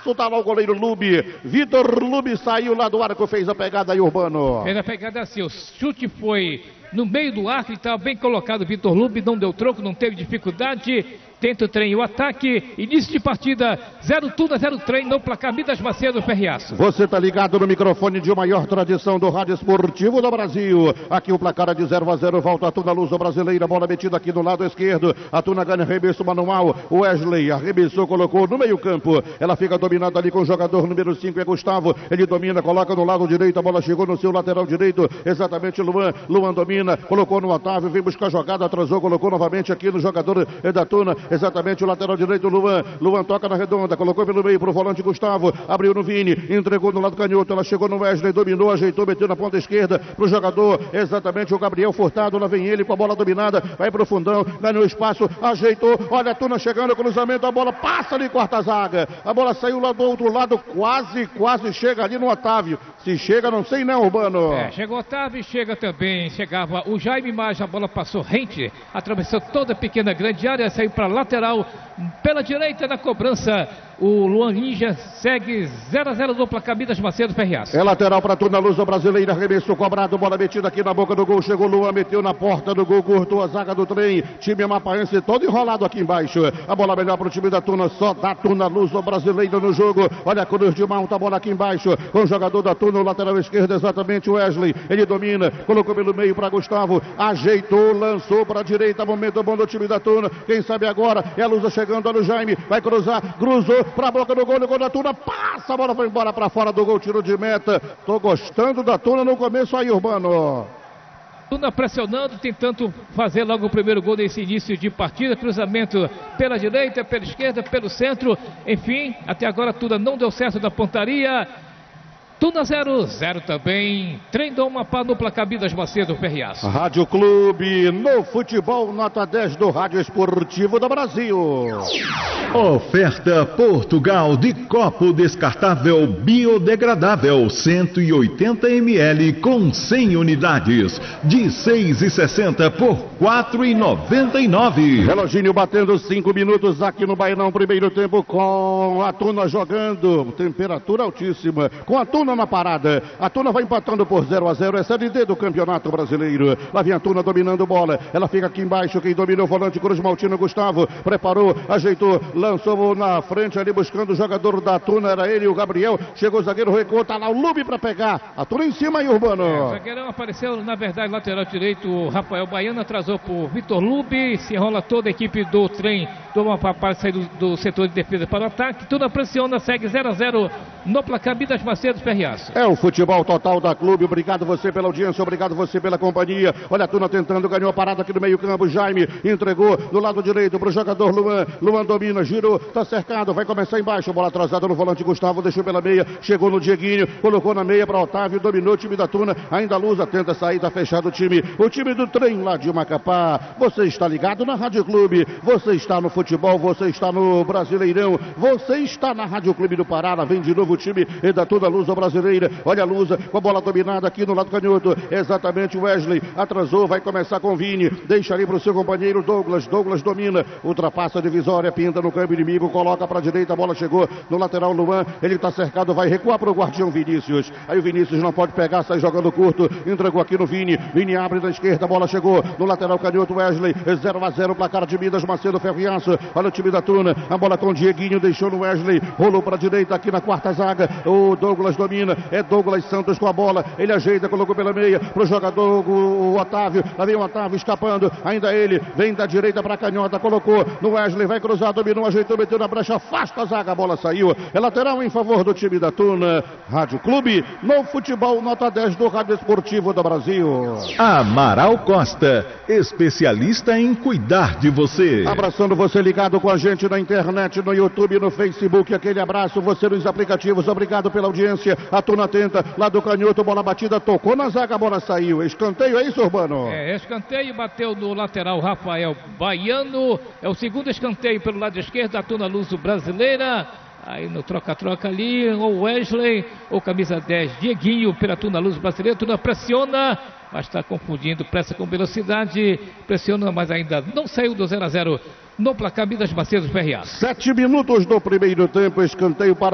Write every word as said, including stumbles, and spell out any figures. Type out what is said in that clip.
tá lá o goleiro Lube. Vitor Lube saiu lá do arco, fez a pegada aí, Urbano. Fez a pegada assim, o chute foi no meio do arco, ele estava bem colocado, Vitor Lube, não deu troco, não teve dificuldade. Tenta o trem e o ataque, início de partida, zero Tuna, zero trem, no placar Midas Macedo, Ferriaço. Você tá ligado no microfone de maior tradição do rádio esportivo do Brasil. Aqui o placar é de zero a zero, volta a Tuna Luso brasileira, bola metida aqui do lado esquerdo. A Tuna ganha arremesso manual, o Wesley arremessou, colocou no meio campo. Ela fica dominada ali com o jogador número cinco, é Gustavo. Ele domina, coloca no lado direito, a bola chegou no seu lateral direito, exatamente Luan. Luan domina, colocou no Otávio, vem buscar a jogada, atrasou, colocou novamente aqui no jogador da Tuna. Exatamente o lateral direito, Luan. Luan toca na redonda, colocou pelo meio pro volante Gustavo. Abriu no Vini, entregou no lado canhoto. Ela chegou no Wesley, dominou, ajeitou, meteu na ponta esquerda pro jogador. Exatamente o Gabriel Furtado. Lá vem ele com a bola dominada. Vai pro fundão, ganhou espaço, ajeitou. Olha a Tuna chegando, cruzamento. A bola passa ali, quarta zaga. A bola saiu lá do outro lado, quase, quase chega ali no Otávio. Se chega, não sei não, Urbano. É, chegou o Otávio e chega também. Chegava o Jaime Mas, a bola passou rente, atravessou toda a pequena grande área, saiu para lateral. Pela direita da cobrança, o Luan Ninja segue zero a zero no placar Midas Macedo, Ferriaço. É lateral para a Tuna Luso brasileira, arremesso cobrado, bola metida aqui na boca do gol, chegou Luan, meteu na porta do gol, cortou a zaga do trem, time mapaense todo enrolado aqui embaixo. A bola melhor para o time da Tuna, só da Tuna Luso brasileira no jogo. Olha a cruz de malta, a bola aqui embaixo, com o jogador da Tuna, o lateral esquerdo, exatamente o Wesley. Ele domina, colocou pelo meio para Gustavo, ajeitou, lançou para a direita, momento bom do time da Tuna. Quem sabe agora é a Lusa chegando, olha o Jaime, vai cruzar, cruzou para a boca do gol, o gol da Tuna, passa, a bola foi embora para fora do gol, tiro de meta. Tô gostando da Tuna no começo aí, Urbano. Tuna pressionando, tentando fazer logo o primeiro gol nesse início de partida. Cruzamento pela direita, pela esquerda, pelo centro. Enfim, até agora Tuna não deu certo da pontaria. Tuna zero, zero também. Trem do Amapá no placar Midas Macedo, Ferriaço. Rádio Clube, no futebol, nota dez do Rádio Esportivo do Brasil. Oferta Portugal de copo descartável biodegradável cento e oitenta mililitros com cem unidades de seis e sessenta por quatro e noventa e nove. Reloginho batendo cinco minutos aqui no Bainão, primeiro tempo com a Tuna jogando, temperatura altíssima, com a Tuna na parada. A Tuna vai empatando por zero a zero, é Série D do Campeonato Brasileiro. Lá vem a Tuna dominando bola, ela fica aqui embaixo, quem domina o volante Cruz Maltino, Gustavo, preparou, ajeitou, lançou na frente ali buscando o jogador da Tuna, era ele, o Gabriel, chegou o zagueiro, recuou, tá lá o Lube pra pegar, a Tuna em cima aí, Urbano. É, o zagueirão apareceu, na verdade, lateral direito, o Rafael Baiano atrasou por Vitor Lube, se enrola toda a equipe do trem, toma para sair do, do setor de defesa para o ataque, Tuna pressiona, segue zero a zero no placar Midas Macedo, Ferriaço. É o futebol total da Clube, obrigado você pela audiência, obrigado você pela companhia. Olha a Tuna tentando, ganhou a parada aqui no meio campo, Jaime entregou do lado direito pro jogador Luan, Luan domina, girou, tá cercado, vai começar embaixo, bola atrasada no volante Gustavo, deixou pela meia, chegou no Dieguinho, colocou na meia para Otávio, dominou o time da Tuna, ainda a Lusa tenta sair, tá fechado o time, o time do trem lá de Macapá. Você está ligado na Rádio Clube, você está no futebol, você está no Brasileirão, você está na Rádio Clube do Pará, vem de novo o time da Tuna Lusa brasileira. Olha a Lusa com a bola dominada aqui no lado canhoto, exatamente o Wesley atrasou, vai começar com o Vini, deixa ali para o seu companheiro Douglas, Douglas domina, ultrapassa a divisória, pinta no campo inimigo, coloca para a direita, a bola chegou no lateral Luan, ele está cercado, vai recuar para o guardião Vinícius, aí o Vinícius não pode pegar, sai jogando curto, entregou aqui no Vini, Vini abre na esquerda, a bola chegou no lateral canhoto, Wesley, zero a zero, placar de Midas Macedo, Ferriaço, olha o time da Tuna, a bola com o Dieguinho, deixou no Wesley, rolou para a direita aqui na quarta zaga, o Douglas domina, é Douglas Santos com a bola, ele ajeita, colocou pela meia pro jogador o, o Otávio, lá vem o Otávio escapando, ainda ele, vem da direita pra canhota, colocou no Wesley, vai cruzar, dominou, ajeitou, meteu na brecha, afasta a zaga, a bola saiu, é lateral em favor do time da Tuna. Rádio Clube, no futebol, nota dez do Rádio Esportivo do Brasil. Amaral Costa, especialista em cuidar de você. Abraçando você ligado com a gente na internet, no YouTube, no Facebook, aquele abraço, você nos aplicativos, obrigado pela audiência, a Tuna tenta, lá do canhoto, bola batida, tocou na zaga, a bola saiu, escanteio, é isso, Urbano? É, escanteio, bateu no lateral Rafael Baiano, é o segundo escanteio pelo lado esquerdo da Tuna Luso brasileira. Aí no troca-troca ali, o Wesley, o camisa dez, Dieguinho, pela Tuna Luso brasileira, Tuna pressiona, mas está confundindo pressa com velocidade, pressiona, mas ainda não saiu do zero a zero no placar Midas Macedo, Ferriaço. Sete minutos do primeiro tempo, escanteio para